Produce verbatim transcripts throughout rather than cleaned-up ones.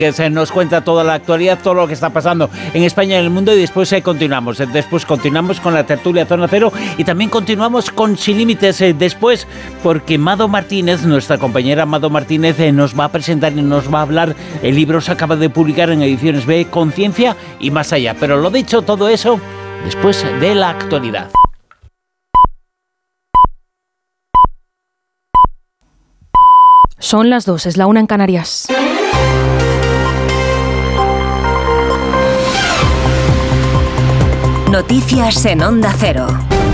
que se nos cuenta toda la actualidad, todo lo que está pasando en España y en el mundo, y después eh, continuamos. Después continuamos con la tertulia Zona Cero y también continuamos con Sin Límites eh, después, porque Mado Martínez, nuestra compañera Mado Martínez, eh, nos va a presentar y nos va a hablar. El libro se acaba de publicar en Ediciones B, Conciencia y Más Allá. Pero lo dicho, todo eso después de la actualidad. Son las dos, es la una en Canarias. Noticias en Onda Cero.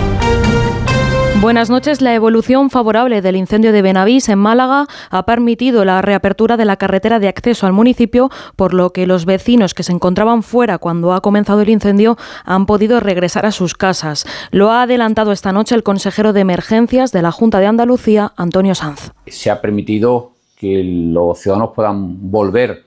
Buenas noches. La evolución favorable del incendio de Benavís en Málaga ha permitido la reapertura de la carretera de acceso al municipio, por lo que los vecinos que se encontraban fuera cuando ha comenzado el incendio han podido regresar a sus casas. Lo ha adelantado esta noche el consejero de Emergencias de la Junta de Andalucía, Antonio Sanz. Se ha permitido que los ciudadanos puedan volver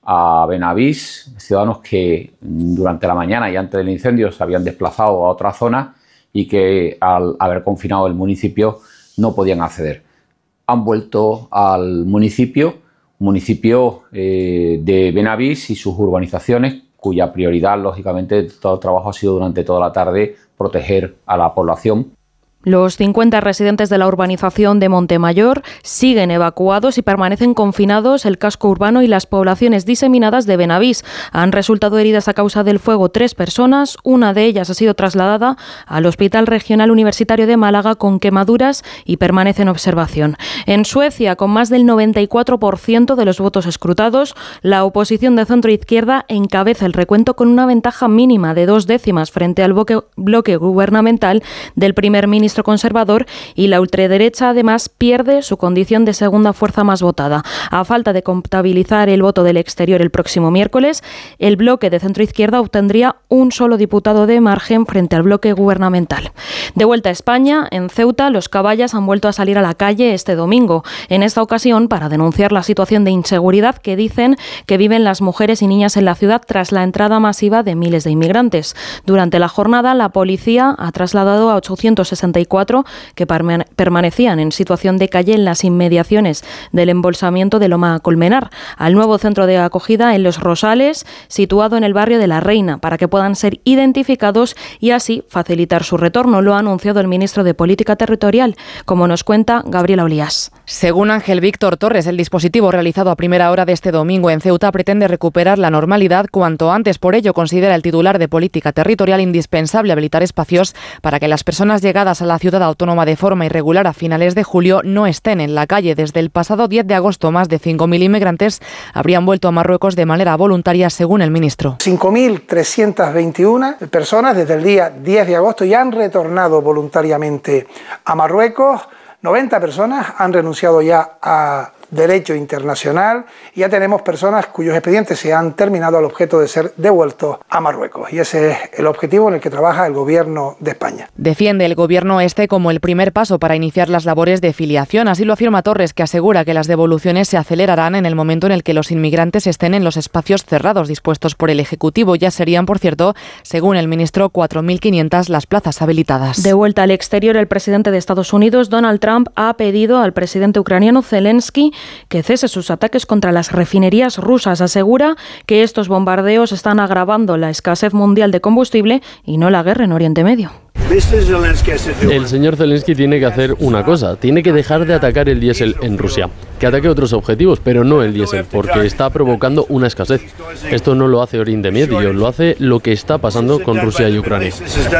a Benavís, ciudadanos que durante la mañana y antes del incendio se habían desplazado a otra zona y que al haber confinado el municipio no podían acceder. Han vuelto al municipio, municipio eh, de Benavís y sus urbanizaciones, cuya prioridad, lógicamente, todo el trabajo ha sido durante toda la tarde proteger a la población. Los cincuenta residentes de la urbanización de Montemayor siguen evacuados y permanecen confinados el casco urbano y las poblaciones diseminadas de Benavís. Han resultado heridas a causa del fuego tres personas, una de ellas ha sido trasladada al Hospital Regional Universitario de Málaga con quemaduras y permanece en observación. En Suecia, con más del noventa y cuatro por ciento de los votos escrutados, la oposición de centro-izquierda encabeza el recuento con una ventaja mínima de dos décimas frente al bloque, bloque gubernamental del primer ministro conservador, y la ultraderecha además pierde su condición de segunda fuerza más votada. A falta de contabilizar el voto del exterior el próximo miércoles, el bloque de centroizquierda obtendría un solo diputado de margen frente al bloque gubernamental. De vuelta a España, en Ceuta, los caballas han vuelto a salir a la calle este domingo, en esta ocasión para denunciar la situación de inseguridad que dicen que viven las mujeres y niñas en la ciudad tras la entrada masiva de miles de inmigrantes. Durante la jornada, la policía ha trasladado a ochocientos sesenta y cuatro que permanecían en situación de calle en las inmediaciones del embolsamiento de Loma Colmenar al nuevo centro de acogida en Los Rosales, situado en el barrio de La Reina, para que puedan ser identificados y así facilitar su retorno. Lo ha anunciado el ministro de Política Territorial, como nos cuenta Gabriela Olías. Según Ángel Víctor Torres, el dispositivo realizado a primera hora de este domingo en Ceuta pretende recuperar la normalidad cuanto antes. Por ello, considera el titular de Política Territorial indispensable habilitar espacios para que las personas llegadas a la ciudad autónoma de forma irregular a finales de julio no estén en la calle. Desde el pasado diez de agosto, más de cinco mil inmigrantes habrían vuelto a Marruecos de manera voluntaria, según el ministro. cinco mil trescientas veintiuna personas desde el día diez de agosto ya han retornado voluntariamente a Marruecos. noventa personas han renunciado ya a derecho internacional y ya tenemos personas cuyos expedientes se han terminado al objeto de ser devueltos a Marruecos. Y ese es el objetivo en el que trabaja el Gobierno de España. Defiende el Gobierno este como el primer paso para iniciar las labores de filiación. Así lo afirma Torres, que asegura que las devoluciones se acelerarán en el momento en el que los inmigrantes estén en los espacios cerrados dispuestos por el Ejecutivo. Ya serían, por cierto, según el ministro, cuatro mil quinientas las plazas habilitadas. De vuelta al exterior, el presidente de Estados Unidos, Donald Trump, ha pedido al presidente ucraniano Zelensky que cese sus ataques contra las refinerías rusas. Asegura que estos bombardeos están agravando la escasez mundial de combustible y no la guerra en Oriente Medio. El señor Zelensky tiene que hacer una cosa, tiene que dejar de atacar el diésel en Rusia, que ataque otros objetivos, pero no el diésel, porque está provocando una escasez. Esto no lo hace Oriente Medio, lo hace lo que está pasando con Rusia y Ucrania.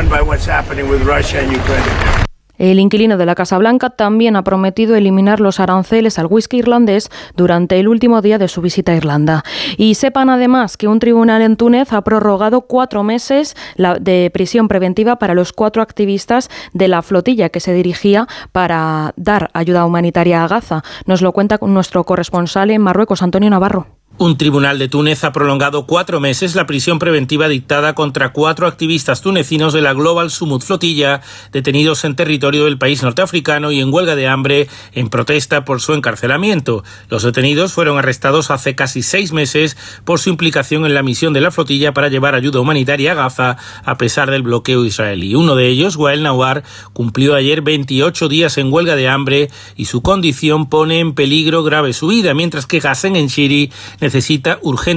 El inquilino de la Casa Blanca también ha prometido eliminar los aranceles al whisky irlandés durante el último día de su visita a Irlanda. Y sepan además que un tribunal en Túnez ha prorrogado cuatro meses de prisión preventiva para los cuatro activistas de la flotilla que se dirigía para dar ayuda humanitaria a Gaza. Nos lo cuenta nuestro corresponsal en Marruecos, Antonio Navarro. Un tribunal de Túnez ha prolongado cuatro meses la prisión preventiva dictada contra cuatro activistas tunecinos de la Global Sumud Flotilla, detenidos en territorio del país norteafricano y en huelga de hambre en protesta por su encarcelamiento. Los detenidos fueron arrestados hace casi seis meses por su implicación en la misión de la flotilla para llevar ayuda humanitaria a Gaza, a pesar del bloqueo israelí. Uno de ellos, Wael Nawar, cumplió ayer veintiocho días en huelga de hambre y su condición pone en peligro grave su vida, mientras que Hassan Enshiri necesita urgente